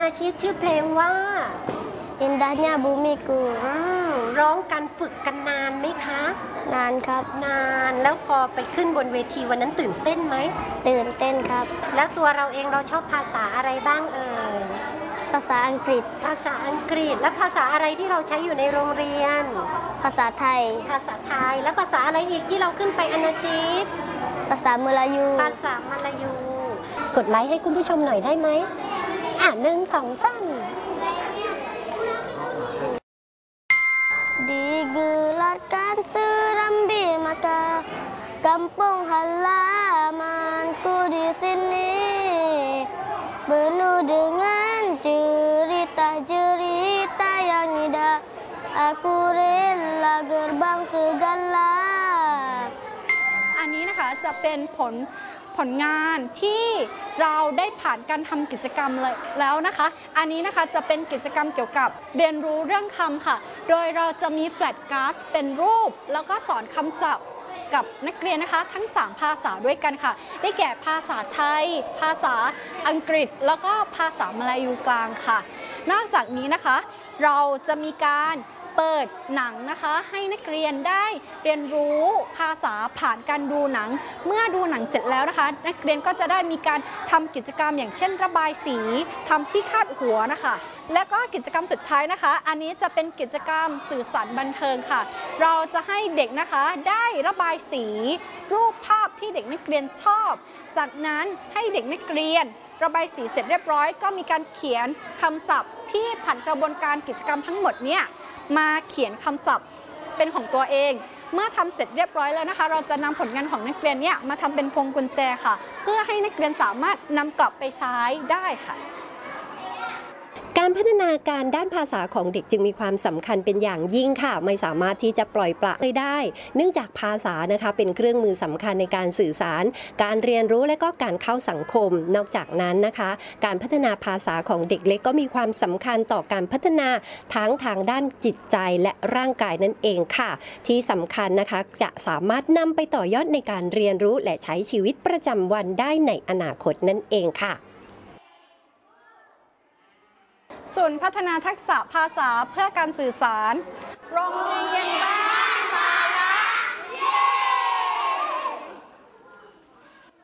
อาชีพชื่อเพลงว่า Indahnya Bumiku ร้องกันฝึกกันนานไหมคะนานครับนานแล้วพอไปขึ้นบนเวทีวันนั้นตื่นเต้นไหมตื่นเต้นครับแล้วตัวเราเองเราชอบภาษาอะไรบ้างภาษาอังกฤษภาษาอังกฤษและภาษาอะไรที่เราใช้อยู่ในโรงเรียนภาษาไทยภาษาไทยและภาษาอะไรอีกที่เราขึ้นไปอนาชิตภาษามลายูภาษามลายูกดไลค์ให้คุณผู้ชมหน่อยได้ไหม1 2 3 Digelarkan serambi maka kampung halamanku di sini penuh dengan cerita-cerita yang indah. Aku rela gerbang segala อันนี้นะคะจะเป็นผลงานที่เราได้ผ่านการทำกิจกรรมเลยแล้วนะคะ อันนี้นะคะจะเป็นกิจกรรมเกี่ยวกับเรียนรู้เรื่องคำค่ะ โดยเราจะมีแฟลชการ์ดเป็นรูปแล้วก็สอนคำศัพท์กับนักเรียนนะคะทั้ง3ภาษาด้วยกันค่ะได้แก่ภาษาไทยภาษาอังกฤษแล้วก็ภาษามลายูกลางค่ะนอกจากนี้นะคะเราจะมีการเปิดหนังนะคะให้นักเรียนได้เรียนรู้ภาษาผ่านการดูหนังเมื่อดูหนังเสร็จแล้วนะคะนักเรียนก็จะได้มีการทำกิจกรรมอย่างเช่นระบายสีทำที่คาดหัวนะคะและก็กิจกรรมสุดท้ายนะคะอันนี้จะเป็นกิจกรรมสื่อสารบันเทิงค่ะเราจะให้เด็กนะคะได้ระบายสีรูปภาพที่เด็กนักเรียนชอบจากนั้นให้เด็กนักเรียนระบายสีเสร็จเรียบร้อยก็มีการเขียนคำศัพท์ที่ผ่านกระบวนการกิจกรรมทั้งหมดเนี่ยมาเขียนคำศัพท์เป็นของตัวเองเมื่อทำเสร็จเรียบร้อยแล้วนะคะเราจะนำผลงานของนักเรียนเนี่ยมาทำเป็นพวงกุญแจค่ะเพื่อให้นักเรียนสามารถนำกลับไปใช้ได้ค่ะการพัฒนาการด้านภาษาของเด็กจึงมีความสำคัญเป็นอย่างยิ่งค่ะไม่สามารถที่จะปล่อยปละเลยได้เนื่องจากภาษานะคะเป็นเครื่องมือสำคัญในการสื่อสารการเรียนรู้และก็การเข้าสังคมนอกจากนั้นนะคะการพัฒนาภาษาของเด็กเล็กก็มีความสำคัญต่อการพัฒนาทั้งทางด้านจิตใจและร่างกายนั่นเองค่ะที่สำคัญนะคะจะสามารถนำไปต่อยอดในการเรียนรู้และใช้ชีวิตประจำวันได้ในอนาคตนั่นเองค่ะศูนย์พัฒนาทักษะภาษาเพื่อการสื่อสารโรงเรียนบ้าน